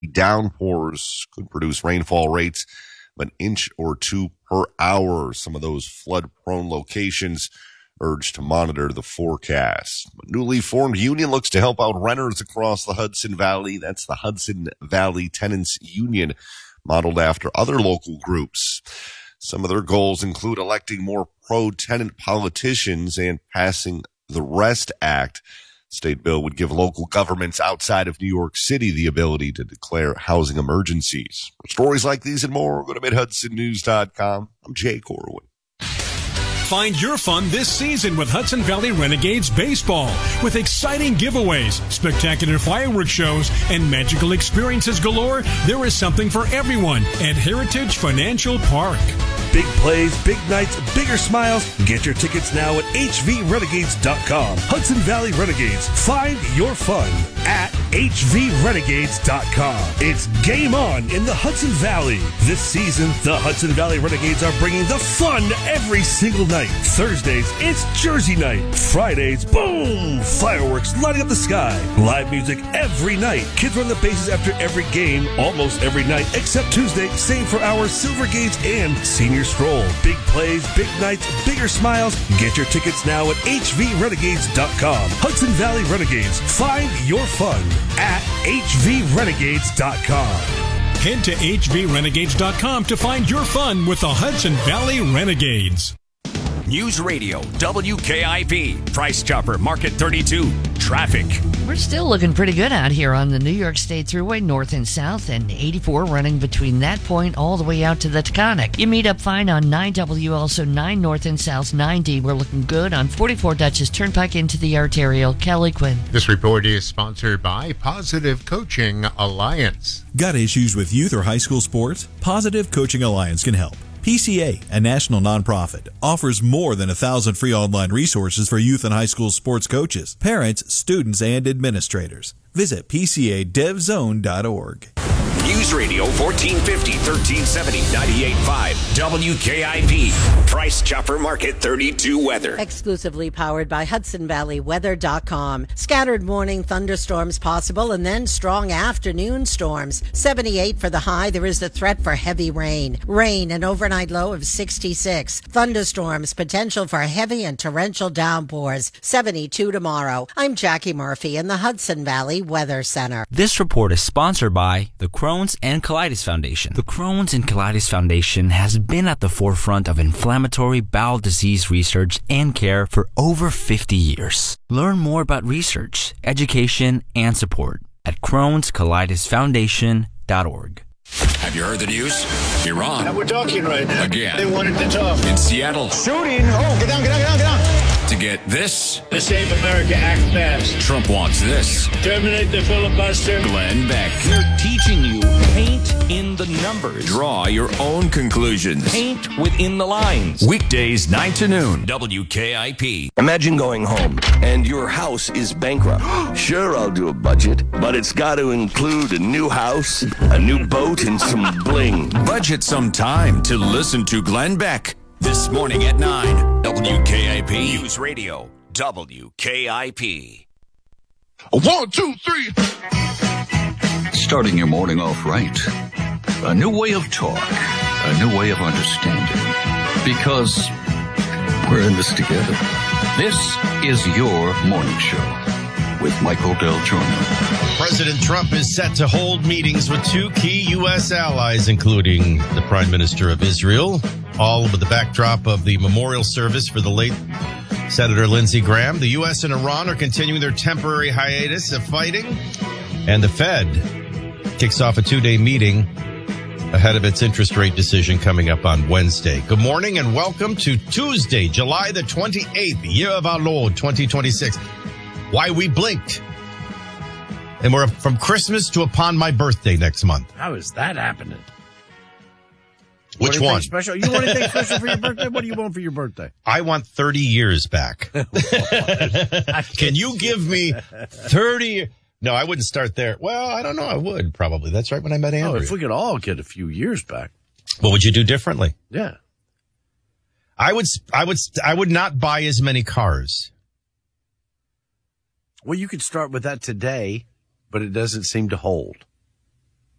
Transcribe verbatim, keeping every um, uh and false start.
Downpours could produce rainfall rates of an inch or two per hour. Some of those flood-prone locations urged to monitor the forecast. A newly formed union looks to help out renters across the Hudson Valley. That's the Hudson Valley Tenants Union, modeled after other local groups. Some of their goals include electing more pro-tenant politicians and passing the REST Act. State bill would give local governments outside of New York City the ability to declare housing emergencies. For stories like these and more, go to mid hudson news dot com. I'm Jay Corwin. Find your fun this season with Hudson Valley Renegades Baseball. With exciting giveaways, spectacular fireworks shows, and magical experiences galore, there is something for everyone at Heritage Financial Park. Big plays, big nights, bigger smiles. Get your tickets now at h v renegades dot com. Hudson Valley Renegades. Find your fun at h v renegades dot com. It's game on in the Hudson Valley. This season, the Hudson Valley Renegades are bringing the fun every single night. Thursdays, it's Jersey night. Fridays, boom! Fireworks lighting up the sky. Live music every night. Kids run the bases after every game, almost every night, except Tuesday. Same for our Silver Gates and Senior Stroll. Big plays, big nights, bigger smiles. Get your tickets now at h v renegades dot com. Hudson Valley Renegades. Find your fun at h v renegades dot com. Head to h v renegades dot com to find your fun with the Hudson Valley Renegades. News Radio, W K I P, Price Chopper, Market thirty-two, traffic. We're still looking pretty good out here on the New York State Thruway, north and south, and eighty-four running between that point all the way out to the Taconic. You meet up fine on nine W, also nine north and south, nine D. We're looking good on forty-four Dutchess Turnpike into the arterial. Kelly Quinn. This report is sponsored by Positive Coaching Alliance. Got issues with youth or high school sports? Positive Coaching Alliance can help. P C A, a national nonprofit, offers more than a thousand free online resources for youth and high school sports coaches, parents, students, and administrators. Visit p c a dev zone dot org. News Radio fourteen fifty, thirteen seventy, ninety-eight point five, W K I P, Price Chopper Market thirty-two weather. Exclusively powered by Hudson Valley Weather dot com. Scattered morning thunderstorms possible and then strong afternoon storms. seventy-eight for the high. There is the threat for heavy rain. Rain, an overnight low of sixty-six. Thunderstorms, potential for heavy and torrential downpours. seventy-two tomorrow. I'm Jackie Murphy in the Hudson Valley Weather Center. This report is sponsored by the Crohn's and Colitis Foundation. The Crohn's and Colitis Foundation has been at the forefront of inflammatory bowel disease research and care for over fifty years. Learn more about research, education, and support at crohns colitis foundation dot org. Have you heard the news? Iran. Now we're talking right now. Again. They wanted to talk. In Seattle. Shooting. Oh, get down, get down, get down, get down. To get this. The Save America Act passed. Trump wants this. Terminate the filibuster. Glenn Beck. We're teaching you paint in the numbers. Draw your own conclusions. Paint within the lines. Weekdays nine to noon. W K I P. Imagine going home and your house is bankrupt. Sure, I'll do a budget, but it's got to include a new house, a new boat, and some bling. Budget some time to listen to Glenn Beck. This morning at nine, W K I P. News Radio, W K I P. One, two, three. Starting your morning off right. A new way of talk. A new way of understanding. Because we're in this together. This is your morning show with Michael Del Giorno. President Trump is set to hold meetings with two key U S allies, including the Prime Minister of Israel, all with the backdrop of the memorial service for the late Senator Lindsey Graham. The U S and Iran are continuing their temporary hiatus of fighting, and the Fed kicks off a two-day meeting ahead of its interest rate decision coming up on Wednesday. Good morning and welcome to Tuesday, July the twenty-eighth, year of our Lord, twenty twenty-six. Why we blinked. And we're from Christmas to upon my birthday next month. How is that happening? Which one? Special? You want anything special for your birthday? What do you want for your birthday? I want thirty years back. Can you give me thirty? No, I wouldn't start there. Well, I don't know. I would probably. That's right when I met Andrew. Oh, if we could all get a few years back. What would you do differently? Yeah. I would, I would, I would not buy as many cars. Well, you could start with that today, but it doesn't seem to hold.